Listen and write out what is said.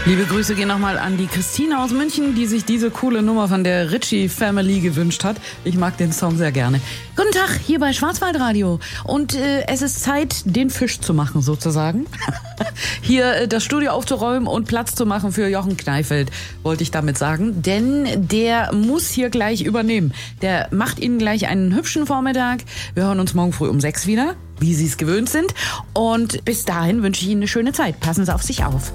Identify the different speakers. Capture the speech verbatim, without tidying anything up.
Speaker 1: Liebe Grüße gehen nochmal an die Christine aus München, die sich diese coole Nummer von der Ritchie Family gewünscht hat. Ich mag den Song sehr gerne. Guten Tag, hier bei Schwarzwaldradio. Und äh, es ist Zeit, den Fisch zu machen, sozusagen. Hier äh, das Studio aufzuräumen und Platz zu machen für Jochen Kneifeld, wollte ich damit sagen. Denn der muss hier gleich übernehmen. Der macht Ihnen gleich einen hübschen Vormittag. Wir hören uns morgen früh um sechs wieder, wie Sie es gewöhnt sind. Und bis dahin wünsche ich Ihnen eine schöne Zeit. Passen Sie auf sich auf.